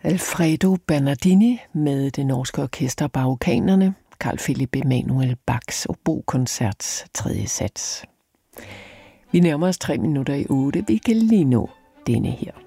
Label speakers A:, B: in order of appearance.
A: Alfredo Bernardini med det norske orkester Barokanerne, Carl Philipp Emanuel Bachs obokoncerts 3. sats. Vi nærmer os 3 minutter i 8. Vi kan lige nå denne her.